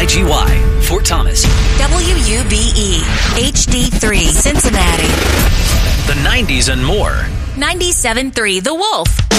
KGY, Fort Thomas. WUBE, HD3, Cincinnati. The 90s and more. 97.3 The Wolf.